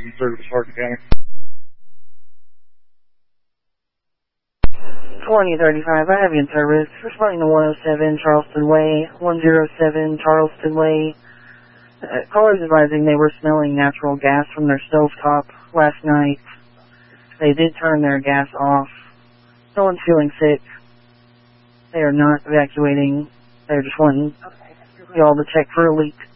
Service Harkin County. 2035, I have you in service. Responding to 107 Charleston Way, 107 Charleston Way. Callers advising they were smelling natural gas from their stovetop last night. They did turn their gas off. No one's feeling sick. They are not evacuating. They're just wanting y'all to check for a leak.